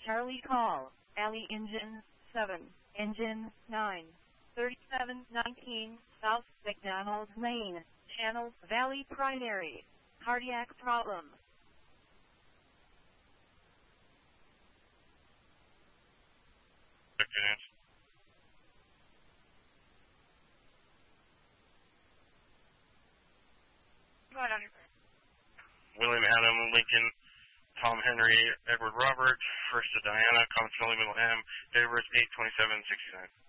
Charlie call, Alley Engine 7, Engine 9, 3719, South McDonald Lane, Channel Valley Primary, cardiac problem. William Adam, Lincoln, Tom Henry, Edward Robert, first to Diana, Common Middle M, Davis 82769.